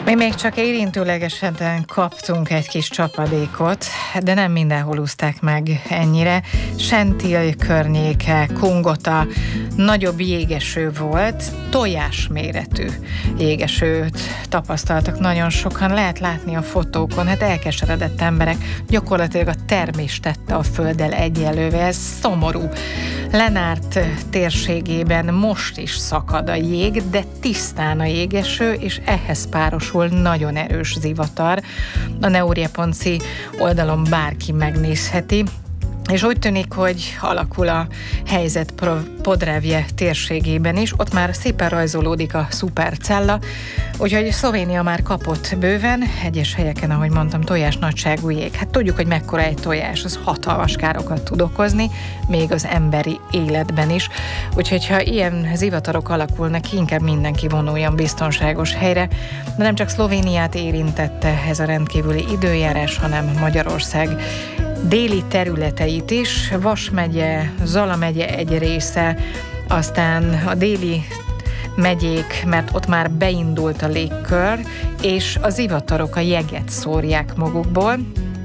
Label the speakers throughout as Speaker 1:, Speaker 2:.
Speaker 1: Mi még csak érintőlegesen kaptunk egy kis csapadékot, de nem mindenhol úszták meg ennyire. Sentil környéke, Kungota, nagyobb jégeső volt, tojás méretű jégesőt tapasztaltak nagyon sokan. Lehet látni a fotókon, hát elkeseredett emberek, gyakorlatilag a termés tette a földdel egyenlővé. Ez szomorú. Lenárt térségében most is szakad a jég, de tisztán a jégeső, és ehhez párosul nagyon erős zivatar. A neuria.ci oldalon bárki megnézheti, és úgy tűnik, hogy alakul a helyzet Podravje térségében is, ott már szépen rajzolódik a szupercella, úgyhogy Szlovénia már kapott bőven, egyes helyeken, ahogy mondtam, tojás nagyságú jég. Hát tudjuk, hogy mekkora egy tojás, az hatalmas károkat tud okozni, még az emberi életben is. Úgyhogy ha ilyen zivatarok alakulnak, inkább mindenki vonuljon biztonságos helyre. De nem csak Szlovéniát érintette ez a rendkívüli időjárás, hanem Magyarország déli területeit is, Vas megye, Zala megye egy része, aztán a déli megyék, mert ott már beindult a légkör, és a zivatarok a jeget szórják magukból.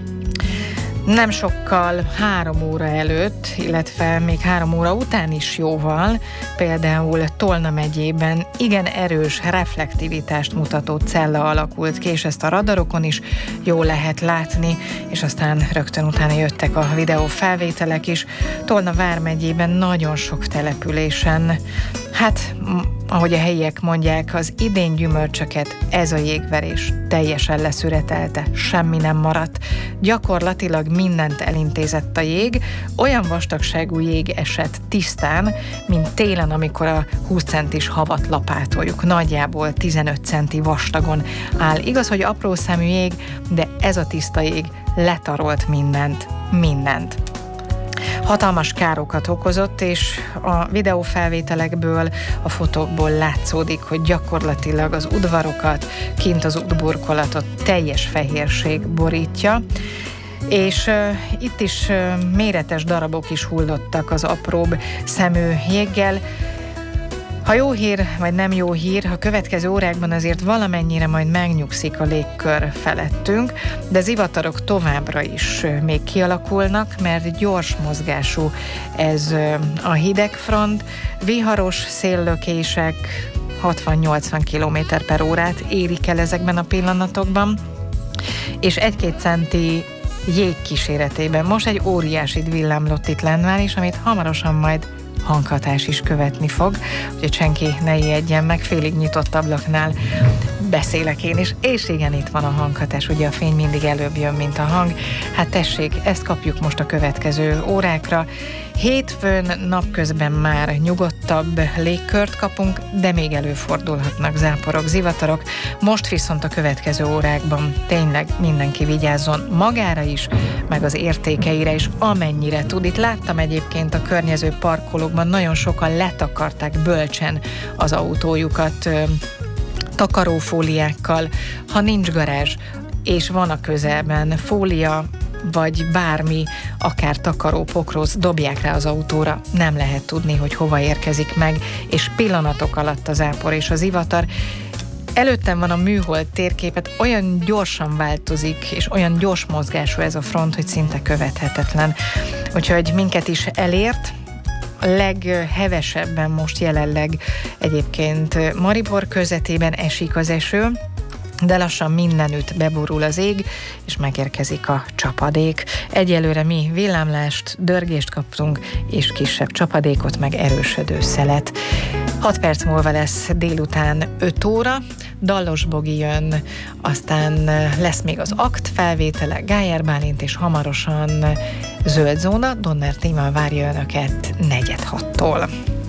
Speaker 1: Nem sokkal 3 óra előtt, illetve még 3 óra után is jóval, például Tolna megyében igen erős reflektivitást mutató cella alakult ki, és ezt a radarokon is jól lehet látni, és aztán rögtön utána jöttek a videófelvételek is. Tolna vármegyében nagyon sok településen, hát ahogy a helyiek mondják, az idén gyümölcsöket ez a jégverés teljesen leszüretelte, semmi nem maradt. Gyakorlatilag mindent elintézett a jég, olyan vastagságú jég esett tisztán, mint télen, amikor a 20 centis havat lapátoljuk. Nagyjából 15 centi vastagon áll. Igaz, hogy apró számú jég, de ez a tiszta jég letarolt mindent. Hatalmas károkat okozott, és a videófelvételekből, a fotókból látszódik, hogy gyakorlatilag az udvarokat, kint az útburkolatot teljes fehérség borítja, és itt is méretes darabok is hullottak az apróbb szemű jéggel. Ha jó hír, vagy nem jó hír, a következő órákban azért valamennyire majd megnyugszik a légkör felettünk, de zivatarok továbbra is még kialakulnak, mert gyors mozgású ez a hidegfront, viharos széllökések 60-80 km/h érik el ezekben a pillanatokban, és 1-2 centi jég kíséretében most egy óriási villámlott itt lennál is, amit hamarosan majd hanghatás is követni fog, úgyhogy senki ne ijedjen meg, félig nyitott ablaknál beszélek én is, és igen, itt van a hanghatás, ugye a fény mindig előbb jön, mint a hang. Hát tessék, ezt kapjuk most a következő órákra. Hétfőn napközben már nyugodtabb légkört kapunk, de még előfordulhatnak záporok, zivatarok. Most viszont a következő órákban tényleg mindenki vigyázzon magára is, meg az értékeire is, amennyire tud. Itt láttam egyébként a környező parkolókban, nagyon sokan letakarták bölcsen az autójukat takarófóliákkal. Ha nincs garázs, és van a közelben fólia, vagy bármi, akár takaró, pokróz, dobják rá az autóra, nem lehet tudni, hogy hova érkezik meg, és pillanatok alatt a zápor és az zivatar. Előttem van a műhold térképet, olyan gyorsan változik, és olyan gyors mozgású ez a front, hogy szinte követhetetlen. Úgyhogy minket is elért. A leghevesebben most jelenleg egyébként Maribor közetében esik az eső, de lassan mindenütt beborul az ég, és megérkezik a csapadék. Egyelőre mi villámlást, dörgést kaptunk, és kisebb csapadékot, meg erősödő szelet. 6 perc múlva lesz délután 5 óra, Dallos Bogi jön, aztán lesz még az akt felvétele, Gájer Bálint, és hamarosan Zöld Zóna, Donner Tímea várja önöket 4:06-tól.